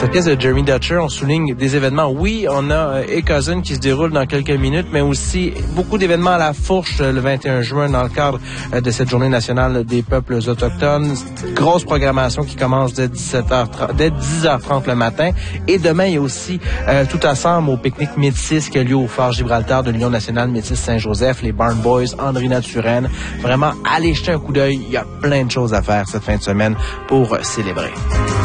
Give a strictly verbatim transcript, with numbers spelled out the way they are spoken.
cette pièce de Jeremy Dutcher, on souligne des événements. Oui, on a euh, A Cousin qui se déroule dans quelques minutes, mais aussi beaucoup d'événements à la fourche euh, le vingt et un juin dans le cadre euh, de cette journée nationale des peuples autochtones. Grosse programmation qui commence dès dix-sept heures trente, dès dix heures trente le matin. Et demain, il y a aussi euh, tout ensemble au pique-nique métis qui a lieu au Fort Gibraltar de l'Union nationale métis Saint-Joseph, les Barn Boys, André Naturenne. Vraiment, allez jeter un coup d'œil. Il y a plein de choses à faire cette fin de semaine pour euh, célébrer.